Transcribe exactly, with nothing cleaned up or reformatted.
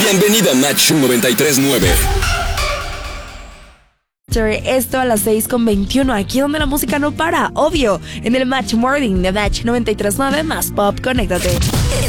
Bienvenida a Match noventa y tres nueve. Esto a las seis con veintiuno, aquí donde la música no para, obvio, en el Match Morning de Match noventa y tres nueve más Pop, conéctate.